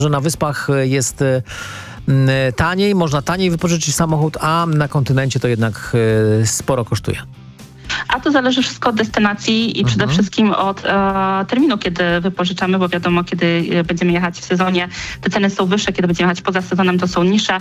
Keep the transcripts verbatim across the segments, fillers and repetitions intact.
że na wyspach jest taniej, można taniej wypożyczyć samochód, a na kontynencie to jednak sporo kosztuje. A to zależy wszystko od destynacji i przede Mhm. wszystkim od e, terminu, kiedy wypożyczamy, bo wiadomo, kiedy będziemy jechać w sezonie, te ceny są wyższe, kiedy będziemy jechać poza sezonem, to są niższe.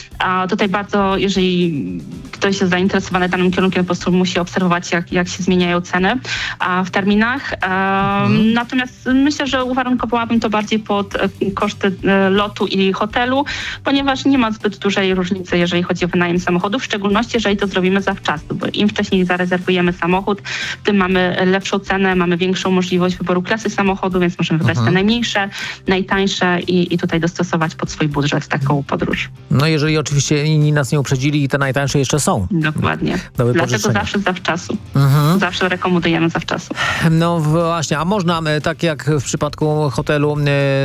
A tutaj bardzo, jeżeli ktoś jest zainteresowany danym kierunkiem, po prostu musi obserwować, jak, jak się zmieniają ceny a w terminach. E, mhm. Natomiast myślę, że uwarunkowałabym to bardziej pod koszty lotu i hotelu, ponieważ nie ma zbyt dużej różnicy, jeżeli chodzi o wynajem samochodu, w szczególności jeżeli to zrobimy zawczasu, bo im wcześniej zarezerwujemy samochód, tym mamy lepszą cenę, mamy większą możliwość wyboru klasy samochodu, więc możemy wybrać Aha. te najmniejsze, najtańsze i, i tutaj dostosować pod swój budżet taką podróż. No jeżeli oczywiście inni nas nie uprzedzili i te najtańsze jeszcze są. Dokładnie. Do Dlatego zawsze zawczasu. Mhm. Zawsze rekomendujemy zawczasu. No właśnie, a można, tak jak w przypadku hotelu,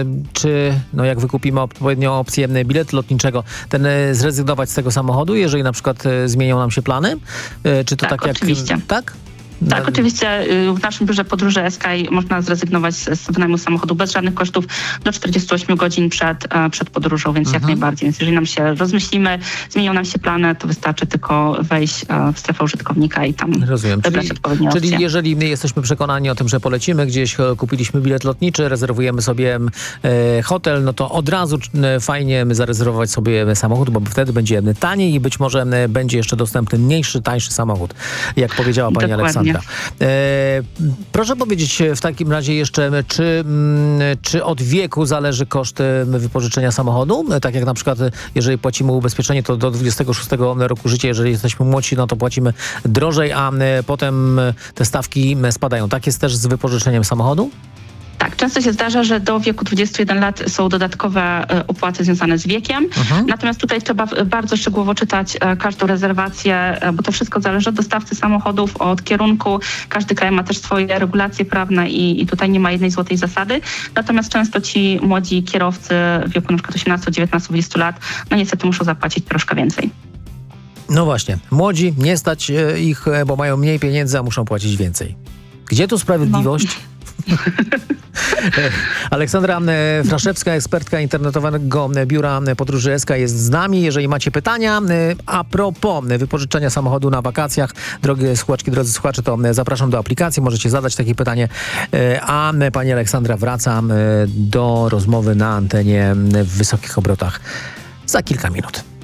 czy no jak wykupimy odpowiednią opcję biletu lotniczego, ten zrezygnować z tego samochodu, jeżeli na przykład zmienią nam się plany? Czy to tak, Tak, jak... oczywiście. Tak? Tak, no. Oczywiście w naszym biurze podróży S K I można zrezygnować z wynajmu samochodu bez żadnych kosztów do czterdziestu ośmiu godzin przed, przed podróżą, więc mhm. jak najbardziej. Więc jeżeli nam się rozmyślimy, zmienią nam się plany, to wystarczy tylko wejść w strefę użytkownika i tam Rozumiem. wybrać Czyli, odpowiednie opcje. czyli jeżeli my jesteśmy przekonani o tym, że polecimy gdzieś, kupiliśmy bilet lotniczy, rezerwujemy sobie e, hotel, no to od razu e, fajnie zarezerwować sobie samochód, bo wtedy będzie taniej i być może e, będzie jeszcze dostępny mniejszy, tańszy samochód, jak powiedziała pani Dokładnie. Aleksandra. E, proszę powiedzieć w takim razie jeszcze, czy, czy od wieku zależy koszt wypożyczenia samochodu? Tak jak na przykład, jeżeli płacimy ubezpieczenie, to do dwudziestego szóstego roku życia, jeżeli jesteśmy młodsi, no to płacimy drożej, a potem te stawki spadają. Tak jest też z wypożyczeniem samochodu? Tak, często się zdarza, że do wieku dwudziestu jeden lat są dodatkowe opłaty związane z wiekiem. Mhm. Natomiast tutaj trzeba bardzo szczegółowo czytać każdą rezerwację, bo to wszystko zależy od dostawcy samochodów, od kierunku. Każdy kraj ma też swoje regulacje prawne i, i tutaj nie ma jednej złotej zasady. Natomiast często ci młodzi kierowcy w wieku na przykład osiemnastu, dziewiętnastu, dwudziestu lat, no niestety muszą zapłacić troszkę więcej. No właśnie, młodzi nie stać ich, bo mają mniej pieniędzy, a muszą płacić więcej. Gdzie tu sprawiedliwość? No. Aleksandra Fraszewska, ekspertka internetowego biura podróży S K jest z nami. Jeżeli macie pytania a propos wypożyczenia samochodu na wakacjach, drogie słuchaczki, drodzy słuchacze, to zapraszam do aplikacji. Możecie zadać takie pytanie, a pani Aleksandra wraca do rozmowy na antenie w wysokich obrotach za kilka minut.